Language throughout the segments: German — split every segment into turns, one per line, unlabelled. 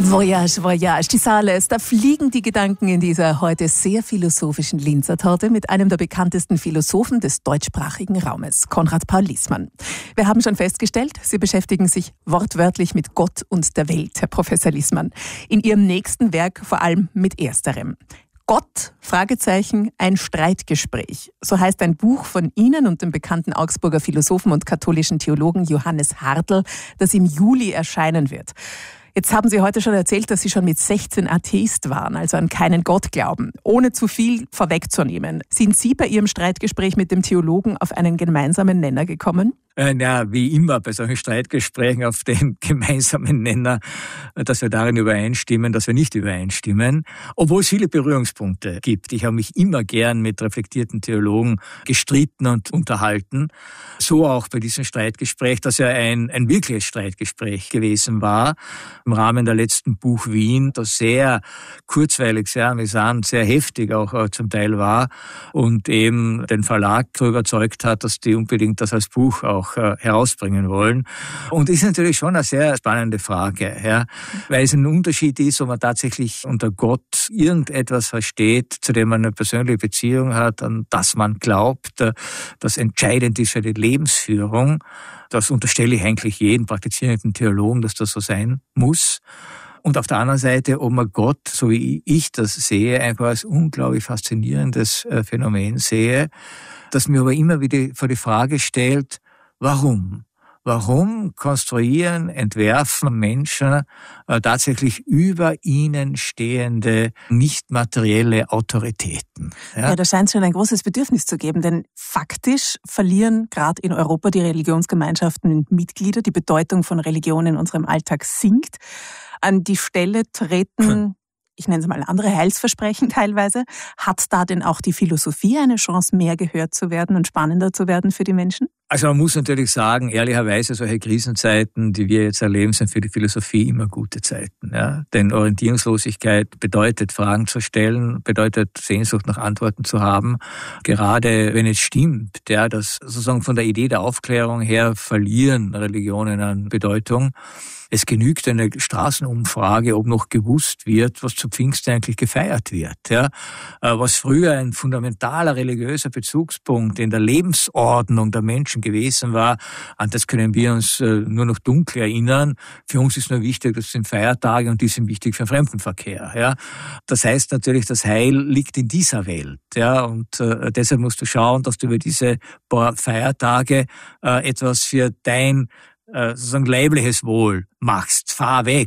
Voyage, Voyage, die Sales, da fliegen die Gedanken in dieser heute sehr philosophischen Linzer Torte mit einem der bekanntesten Philosophen des deutschsprachigen Raumes, Konrad Paul Liessmann. Wir haben schon festgestellt, Sie beschäftigen sich wortwörtlich mit Gott und der Welt, Herr Professor Liessmann. In Ihrem nächsten Werk vor allem mit ersterem. Gott, Fragezeichen, ein Streitgespräch. So heißt ein Buch von Ihnen und dem bekannten Augsburger Philosophen und katholischen Theologen Johannes Hartl, das im Juli erscheinen wird. Jetzt haben Sie heute schon erzählt, dass Sie schon mit 16 Atheist waren, also an keinen Gott glauben. Ohne zu viel vorwegzunehmen, sind Sie bei Ihrem Streitgespräch mit dem Theologen auf einen gemeinsamen Nenner gekommen?
Ja, wie immer bei solchen Streitgesprächen auf den gemeinsamen Nenner, dass wir darin übereinstimmen, dass wir nicht übereinstimmen, obwohl es viele Berührungspunkte gibt. Ich habe mich immer gern mit reflektierten Theologen gestritten und unterhalten. So auch bei diesem Streitgespräch, das ja ein wirkliches Streitgespräch gewesen war, im Rahmen der letzten Buch Wien, das sehr kurzweilig, sehr amüsant, sehr heftig auch zum Teil war und eben den Verlag darüber überzeugt hat, dass die unbedingt das als Buch auch herausbringen wollen. Und ist natürlich schon eine sehr spannende Frage, ja, weil es ein Unterschied ist, ob man tatsächlich unter Gott irgendetwas versteht, zu dem man eine persönliche Beziehung hat, an das man glaubt, das entscheidend ist für die Lebensführung. Das unterstelle ich eigentlich jedem praktizierenden Theologen, dass das so sein muss. Und auf der anderen Seite, ob man Gott, so wie ich das sehe, einfach als unglaublich faszinierendes Phänomen sehe, das mir aber immer wieder vor die Frage stellt, warum? Warum konstruieren, entwerfen Menschen tatsächlich über ihnen stehende, nicht materielle Autoritäten?
Ja, da scheint es schon ein großes Bedürfnis zu geben, denn faktisch verlieren gerade in Europa die Religionsgemeinschaften Mitglieder. Die Bedeutung von Religion in unserem Alltag sinkt. An die Stelle treten, ich nenne es mal andere Heilsversprechen teilweise. Hat da denn auch die Philosophie eine Chance, mehr gehört zu werden und spannender zu werden für die Menschen?
Also man muss natürlich sagen, ehrlicherweise, solche Krisenzeiten, die wir jetzt erleben, sind für die Philosophie immer gute Zeiten. Ja? Denn Orientierungslosigkeit bedeutet, Fragen zu stellen, bedeutet, Sehnsucht nach Antworten zu haben. Gerade wenn es stimmt, ja, dass sozusagen von der Idee der Aufklärung her verlieren Religionen an Bedeutung. Es genügt eine Straßenumfrage, ob noch gewusst wird, was zu Pfingsten eigentlich gefeiert wird. Ja? Was früher ein fundamentaler religiöser Bezugspunkt in der Lebensordnung der Menschen gewesen war, an das können wir uns nur noch dunkel erinnern. Für uns ist nur wichtig, das sind Feiertage und die sind wichtig für Fremdenverkehr. Ja? Das heißt natürlich, das Heil liegt in dieser Welt. Ja? Und deshalb musst du schauen, dass du über diese paar Feiertage etwas für dein sozusagen leibliches Wohl machst, fahr weg,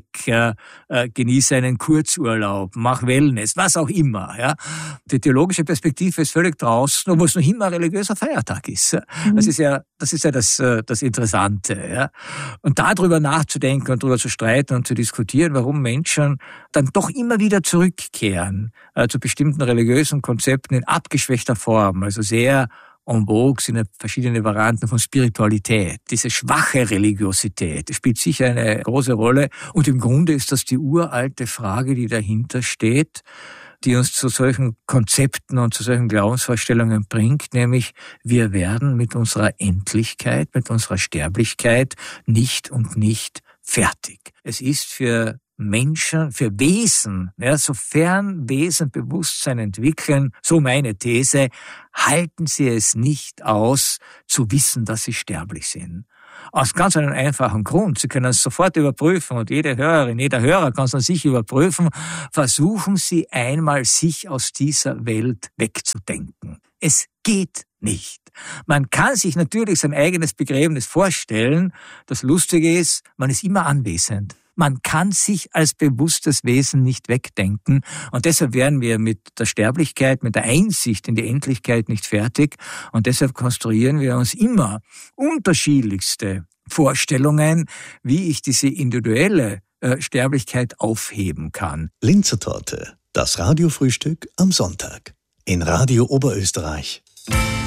genieße einen Kurzurlaub, mach Wellness, was auch immer. Ja. Die theologische Perspektive ist völlig draußen, obwohl es noch immer ein religiöser Feiertag ist. Das ist ja das Interessante. Ja. Und darüber nachzudenken und darüber zu streiten und zu diskutieren, warum Menschen dann doch immer wieder zurückkehren zu bestimmten religiösen Konzepten in abgeschwächter Form, also sehr en vogue sind verschiedene Varianten von Spiritualität. Diese schwache Religiosität spielt sicher eine große Rolle. Und im Grunde ist das die uralte Frage, die dahinter steht, die uns zu solchen Konzepten und zu solchen Glaubensvorstellungen bringt, nämlich wir werden mit unserer Endlichkeit, mit unserer Sterblichkeit nicht fertig. Es ist für Menschen, für Wesen, ja, sofern Wesen Bewusstsein entwickeln, so meine These, halten sie es nicht aus, zu wissen, dass sie sterblich sind. Aus ganz einem einfachen Grund. Sie können es sofort überprüfen und jede Hörerin, jeder Hörer kann es an sich überprüfen. Versuchen Sie einmal, sich aus dieser Welt wegzudenken. Es geht nicht. Man kann sich natürlich sein eigenes Begräbnis vorstellen. Das Lustige ist, man ist immer anwesend. Man kann sich als bewusstes Wesen nicht wegdenken und deshalb werden wir mit der Sterblichkeit, mit der Einsicht in die Endlichkeit nicht fertig und deshalb konstruieren wir uns immer unterschiedlichste Vorstellungen, wie ich diese individuelle Sterblichkeit aufheben kann.
Linzer Torte, das Radiofrühstück am Sonntag in Radio Oberösterreich.